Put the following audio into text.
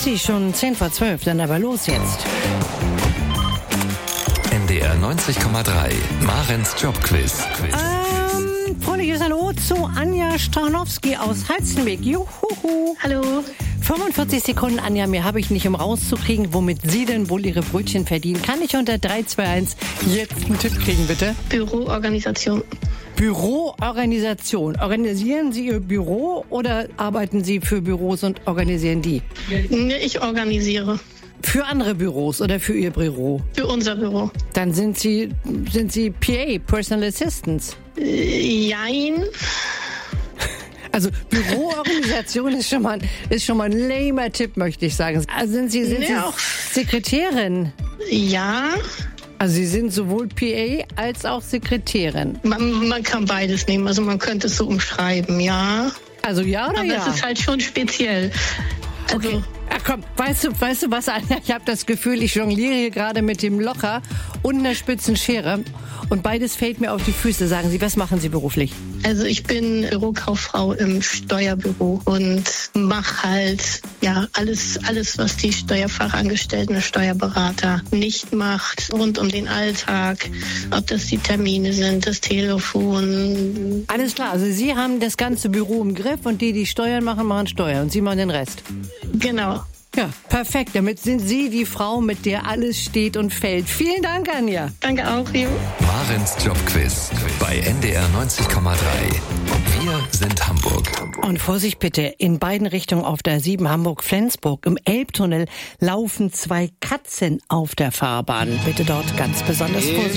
Sie schon 10 vor 12, dann aber los jetzt. NDR 90,3, Marens Jobquiz. Fröhliches Hallo zu Anja Strachanowski aus Halstenweg. Juhu. Hallo. 45 Sekunden, Anja, mehr habe ich nicht, um rauszukriegen, womit Sie denn wohl Ihre Brötchen verdienen. Kann ich unter 321 jetzt einen Tipp kriegen, bitte? Büroorganisation. Büroorganisation. Organisieren Sie Ihr Büro oder arbeiten Sie für Büros und organisieren die? Ich organisiere. Für andere Büros oder für Ihr Büro? Für unser Büro. Dann sind Sie PA, Personal Assistants. Jein. Also Büroorganisation ist schon mal ein lamer Tipp, möchte ich sagen. Also sind Sie Sekretärin? Ja. Also Sie sind sowohl PA als auch Sekretärin. Man kann beides nehmen, also man könnte es so umschreiben, ja. Also ja oder aber ja? Aber es ist halt schon speziell. Also okay. Ach komm, weißt du was, Anja? Ich habe das Gefühl, ich jongliere hier gerade mit dem Locher und einer spitzen Schere und beides fällt mir auf die Füße. Sagen Sie, was machen Sie beruflich? Also ich bin Bürokauffrau im Steuerbüro und mache halt alles, was die Steuerfachangestellten, der Steuerberater nicht macht, rund um den Alltag, ob das die Termine sind, das Telefon. Alles klar, also Sie haben das ganze Büro im Griff und die Steuern machen Steuern und Sie machen den Rest. Genau. Ja, perfekt. Damit sind Sie die Frau, mit der alles steht und fällt. Vielen Dank, Anja. Danke auch, Jo. Marens Jobquiz bei NDR 90,3. Wir sind Hamburg. Und Vorsicht bitte, in beiden Richtungen auf der 7 Hamburg-Flensburg. Im Elbtunnel laufen 2 Katzen auf der Fahrbahn. Bitte dort ganz besonders vorsichtig.